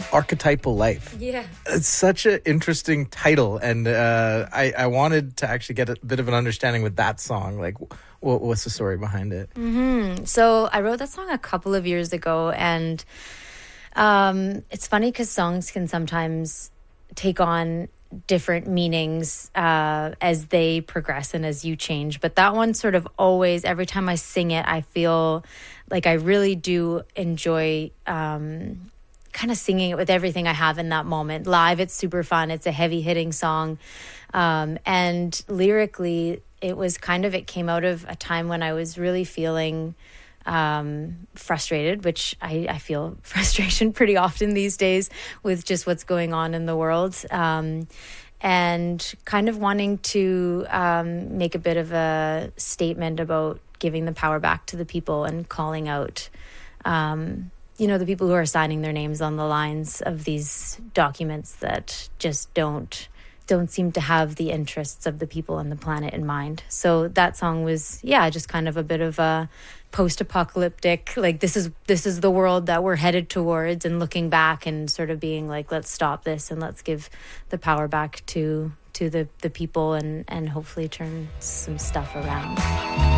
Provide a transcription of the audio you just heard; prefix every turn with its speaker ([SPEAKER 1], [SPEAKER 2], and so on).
[SPEAKER 1] Archetypal Life.
[SPEAKER 2] Yeah.
[SPEAKER 1] It's such an interesting title, and I wanted to actually get a bit of an understanding with that song. Like, what's the story behind it?
[SPEAKER 2] So I wrote that song a couple of years ago, and it's funny because songs can sometimes take on different meanings as they progress and as you change. But that one sort of always, every time I sing it, I feel like I really do enjoy kind of singing it with everything I have in that moment. Live, it's super fun. It's a heavy hitting song. And lyrically, it came out of a time when I was really feeling frustrated, which I feel frustration pretty often these days with just what's going on in the world. And kind of wanting to make a bit of a statement about giving the power back to the people and calling out the people who are signing their names on the lines of these documents that just don't seem to have the interests of the people and the planet in mind. So that song was, just kind of a bit of a post-apocalyptic, like this is the world that we're headed towards, and looking back and sort of being like, let's stop this and let's give the power back to the people and hopefully turn some stuff around.